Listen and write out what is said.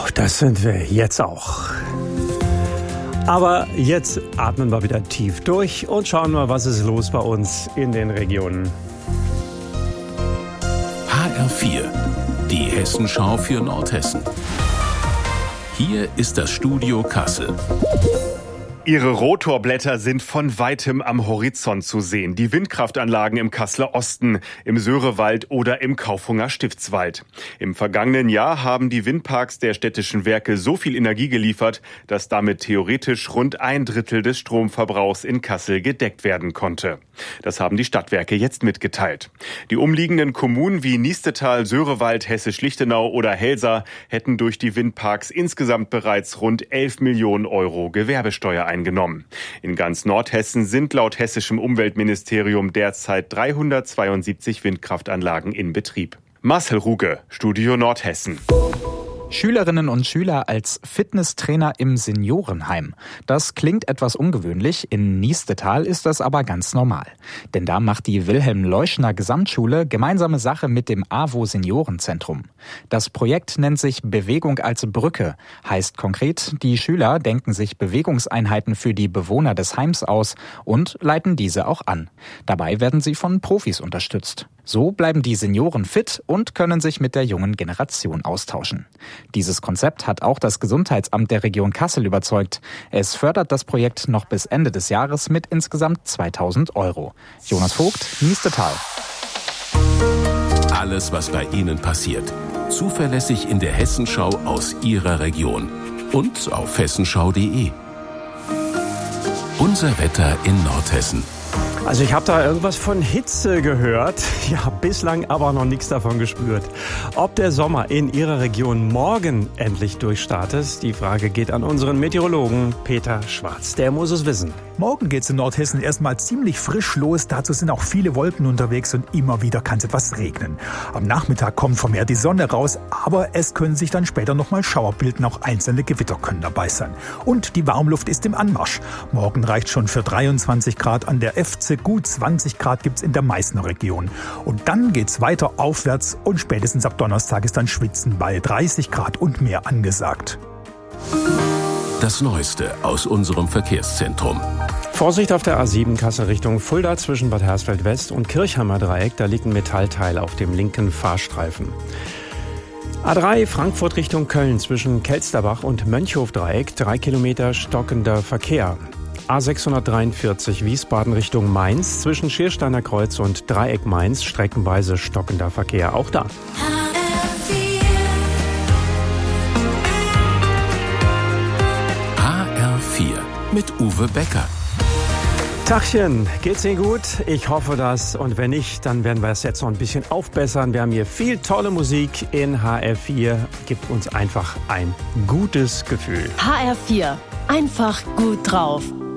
Das sind wir jetzt auch. Aber jetzt atmen wir wieder tief durch und schauen mal, was ist los bei uns in den Regionen. HR4, die Hessenschau für Nordhessen. Hier ist das Studio Kassel. Ihre Rotorblätter sind von weitem am Horizont zu sehen. Die Windkraftanlagen im Kasseler Osten, im Söhrewald oder im Kaufhunger Stiftswald. Im vergangenen Jahr haben die Windparks der städtischen Werke so viel Energie geliefert, dass damit theoretisch rund 1/3 des Stromverbrauchs in Kassel gedeckt werden konnte. Das haben die Stadtwerke jetzt mitgeteilt. Die umliegenden Kommunen wie Niestetal, Söhrewald, Hessisch-Lichtenau oder Helsa hätten durch die Windparks insgesamt bereits rund 11 Millionen Euro Gewerbesteuer eingenommen. In ganz Nordhessen sind laut hessischem Umweltministerium derzeit 372 Windkraftanlagen in Betrieb. Marcel Ruge, Studio Nordhessen. Schülerinnen und Schüler als Fitnesstrainer im Seniorenheim. Das klingt etwas ungewöhnlich, in Niestetal ist das aber ganz normal. Denn da macht die Wilhelm-Leuschner Gesamtschule gemeinsame Sache mit dem AWO Seniorenzentrum. Das Projekt nennt sich Bewegung als Brücke. Heißt konkret, die Schüler denken sich Bewegungseinheiten für die Bewohner des Heims aus und leiten diese auch an. Dabei werden sie von Profis unterstützt. So bleiben die Senioren fit und können sich mit der jungen Generation austauschen. Dieses Konzept hat auch das Gesundheitsamt der Region Kassel überzeugt. Es fördert das Projekt noch bis Ende des Jahres mit insgesamt 2.000 Euro. Jonas Vogt, Niestetal. Alles, was bei Ihnen passiert. Zuverlässig in der Hessenschau aus Ihrer Region. Und auf hessenschau.de. Unser Wetter in Nordhessen. Also ich habe da irgendwas von Hitze gehört, ja bislang aber noch nichts davon gespürt. Ob der Sommer in Ihrer Region morgen endlich durchstartet, die Frage geht an unseren Meteorologen Peter Schwarz. Der muss es wissen. Morgen geht's in Nordhessen erstmal ziemlich frisch los. Dazu sind auch viele Wolken unterwegs und immer wieder kann es etwas regnen. Am Nachmittag kommt vermehrt die Sonne raus, aber es können sich dann später nochmal Schauer bilden. Auch einzelne Gewitter können dabei sein. Und die Warmluft ist im Anmarsch. Morgen reicht schon für 23 Grad an der FC. Gut 20 Grad gibt's in der Meißner Region. Und dann geht's weiter aufwärts und spätestens ab Donnerstag ist dann Schwitzen bei 30 Grad und mehr angesagt. Das Neueste aus unserem Verkehrszentrum. Vorsicht auf der A7 Kassel Richtung Fulda zwischen Bad Hersfeld West und Kirchheimer Dreieck. Da liegt ein Metallteil auf dem linken Fahrstreifen. A3 Frankfurt Richtung Köln zwischen Kelsterbach und Mönchhof Dreieck. 3 Kilometer stockender Verkehr. A643 Wiesbaden Richtung Mainz zwischen Schiersteiner Kreuz und Dreieck Mainz streckenweise stockender Verkehr. Auch da. HR4 mit Uwe Becker. Tachchen, geht's Ihnen gut? Ich hoffe das. Und wenn nicht, dann werden wir es jetzt noch ein bisschen aufbessern. Wir haben hier viel tolle Musik in HR4. Gibt uns einfach ein gutes Gefühl. HR4, einfach gut drauf.